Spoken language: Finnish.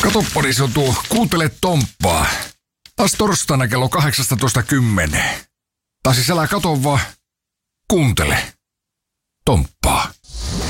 Katoppa, se on tuo Kuuntele Tomppaa. Taas torstaina kello 18.10. Tai siis älä kato vaan, kuuntele Tomppaa.